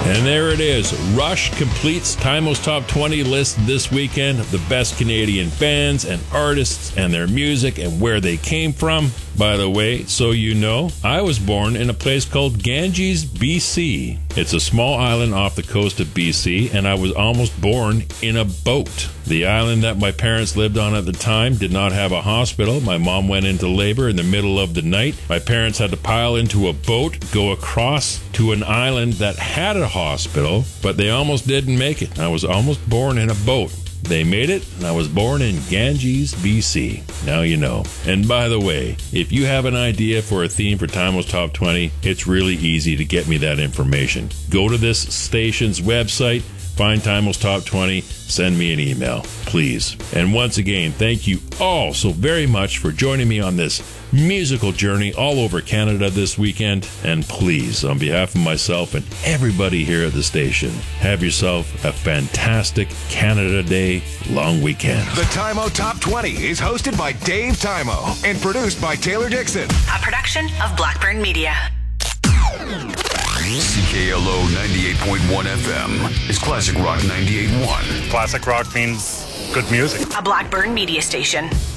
And there it is. Rush completes Timo's Top 20 list this weekend of the best Canadian bands and artists and their music and where they came from. By the way, so you know, I was born in a place called Ganges, BC. It's a small island off the coast of BC, and I was almost born in a boat. The island that my parents lived on at the time did not have a hospital. My mom went into labor in the middle of the night. My parents had to pile into a boat, go across to an island that had a hospital, but they almost didn't make it. I was almost born in a boat. They made it, and I was born in Ganges, BC. Now you know. And by the way, if you have an idea for a theme for Timo's Top 20, it's really easy to get me that information. Go to this station's website, find Timo's Top 20, send me an email, please. And once again, thank you all so very much for joining me on this musical journey all over Canada this weekend. And please, on behalf of myself and everybody here at the station, have yourself a fantastic Canada Day long weekend. The Timo Top 20 is hosted by Dave Timo and produced by Taylor Dixon. A production of Blackburn Media. CKLO 98.1 FM is Classic Rock 98.1. Classic rock means good music. A Blackburn Media station.